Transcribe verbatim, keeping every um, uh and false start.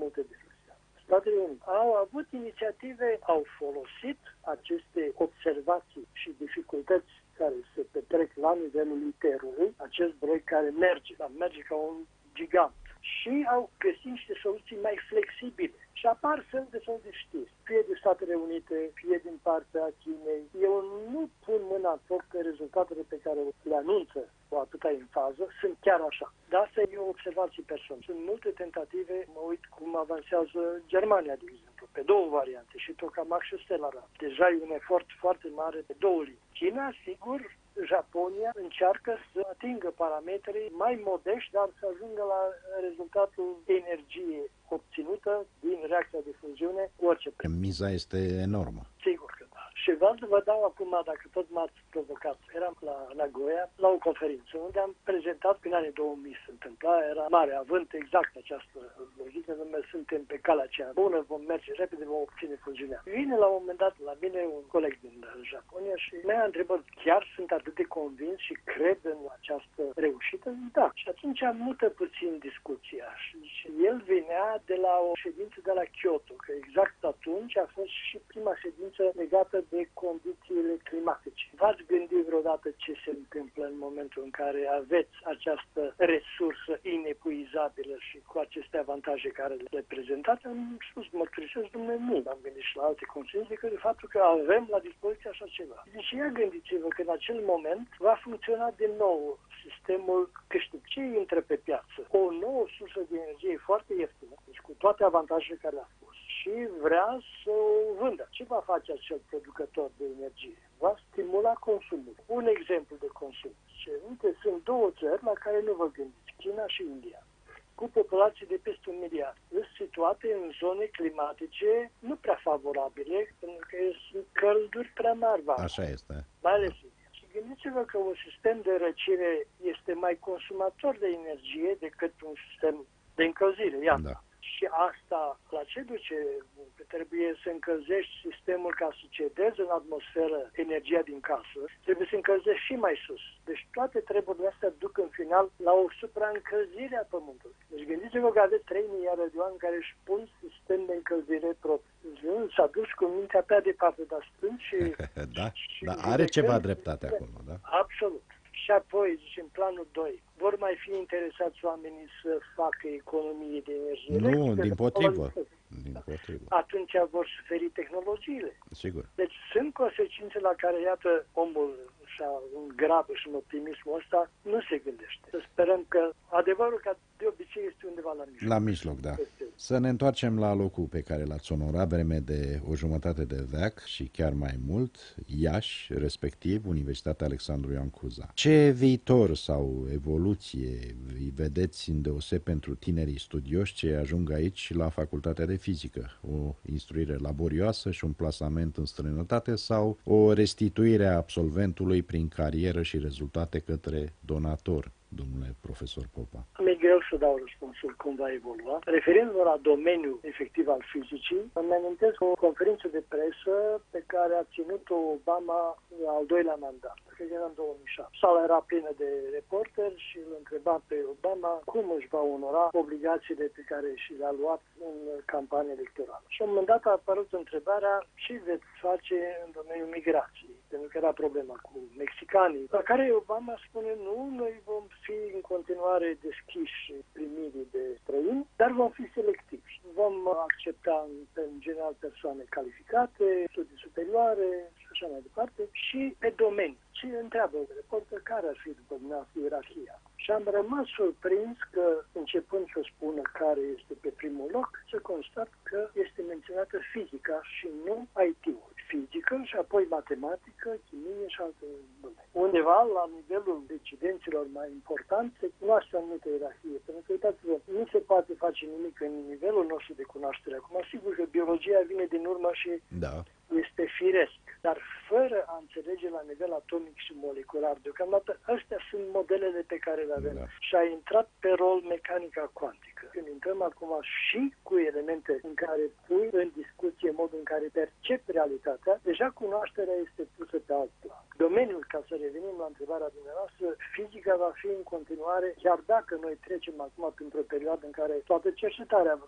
multe discuții. Statele Unite au avut inițiative, au folosit aceste observații și dificultăți care se petrec la nivelul literului, acest proiect care merge, dar merge ca un gigant, și au găsit niște soluții mai flexibile. Și apar fel de fel de știri, fie de Statele Unite, fie din partea Chinei. Eu nu pun mâna în foc că rezultatele pe care le anunță cu atâta enfază sunt chiar așa. Dar asta e o observație personală. Sunt multe tentative, mă uit cum avansează Germania, de exemplu, pe două variante, și Tokamak și Stellara. Deja e un efort foarte mare de două linii. China, sigur, Japonia încearcă să atingă parametrii mai modești, dar să ajungă la rezultatul de energie obținută din reacția de fuziune cu orice preț. Miza este enormă. Sigur că da. Și vreau să vă dau acum, dacă tot m-ați provocat, eram la Nagoya, la o conferință, unde am prezentat, prin anii două mii se întâmpla, era mare avânt exact această logică, că suntem pe calea cea bună, vom merge repede, vom obține fuziunea. Vine la un moment dat la mine un coleg din Japonia și mi-a întrebat, chiar sunt atât de convins și cred în această reușită? Da. Și atunci am mută puțin discuția. Și el venea de la o ședință de la Kyoto, că exact atunci a fost și prima ședință legată de condițiile climatice. V-ați gândit vreodată ce se întâmplă în momentul în care aveți această resursă inepuizabilă și cu aceste avantaje care le prezentați? Am spus, mărturisesc, domnule, nu am gândit și la alte consecințe decât de faptul că avem la dispoziție așa ceva. Deci ia gândiți-vă că în acel moment va funcționa din nou sistemul câștig. Ce intră pe piață? O nouă sursă de energie foarte ieftină, deci cu toate avantajele care le-a spus, și vrea să o vândă. Ce va face acel producător de energie? Va stimula consumul. Un exemplu de consum. Și, uite, sunt două țări la care nu vă gândiți, China și India, cu populații de peste un miliard. Sunt situate în zone climatice nu prea favorabile, pentru că sunt călduri prea mari. Așa este. Mai ales. Și gândiți-vă că un sistem de răcire este mai consumator de energie decât un sistem de încălzire. Iată. Da. Și asta la ce duce? Că trebuie să încălzești sistemul ca să cedeze în atmosferă energia din casă, trebuie să încălzești și mai sus. Deci toate treburile astea duc în final la o supraîncălzire a Pământului. Deci gândiți-vă că aveți trei miliarde de oameni care își pun sistem de încălzire propriu. Deci s-a dus cu mintea pe departe, dar stând și... da, și dar are ceva dreptate acolo, da? Absolut. Și apoi, zice, în planul doi, vor mai fi interesați oamenii să facă economie de energie? Nu, din potrivă. Din potrivă. Atunci vor suferi tehnologiile. Sigur. Deci sunt consecințe la care, iată, omul și-a în grabă și în optimismul ăsta nu se gândește. Să sperăm că adevărul, ca de obicei, este undeva la mijloc. La mijloc, da. Să ne întoarcem la locul pe care l-ați onorat vreme de o jumătate de veac și chiar mai mult, Iași, respectiv Universitatea Alexandru Ioan Cuza. Ce viitor sau evoluție îi vedeți îndeoseb pentru tinerii studioși ce ajung aici la Facultatea de Fizică? O instruire laborioasă și un plasament în străinătate sau o restituire a absolventului prin carieră și rezultate către donator? Domnule profesor Popa. Mi-e greu să dau răspunsul cum va evolua. Referindu-mă la domeniul efectiv al fizicii, îmi amintesc o conferință de presă pe care a ținut-o Obama al doilea mandat, cred că era în două mii șapte. Sala era plină de reporteri și îl întreba pe Obama cum își va onora obligațiile pe care și le-a luat în campanie electorală. Și la un moment dat a apărut întrebarea ce veți face în domeniul migrației, pentru că era problema cu mexicanii, la care Obama spune nu, noi vom fi în continuare deschiși primirii de străini, dar vom fi selectivi. Vom accepta în general persoane calificate, studii superioare și așa mai departe și pe domenii. Și întreabă reporter care ar fi după dumneavoastră ierarhia. Și am rămas surprins că, începând să spună care este pe primul loc, să constat că este menționată fizica și nu I T-ul. Fizică și apoi matematică, chimie și alte domenii. Undeva la nivelul decidenților mai importante se cunoaște o anumită ierarhie. Pentru că, uitați-vă, nu se poate face nimic în nivelul nostru de cunoaștere. Acum, sigur că biologia vine din urmă și da. este firesc. Dar fără a înțelege la nivel atomic și molecular, deocamdată, astea sunt modelele pe care le avem. Da. Și a intrat pe rol mecanica cuantică. Când intrăm acum și cu elemente în care pui în discuție modul în care percepi realitatea, deja cunoașterea este pusă pe alt plan. Domeniul, ca să revenim la întrebarea dumneavoastră, fizica va fi în continuare, chiar dacă noi trecem acum printr-o perioadă în care toată cercetarea